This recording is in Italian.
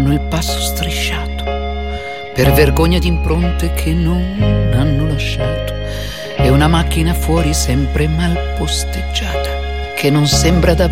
hanno il passo strisciato per vergogna di impronte che non hanno lasciato, e una macchina fuori sempre mal posteggiata che non sembra da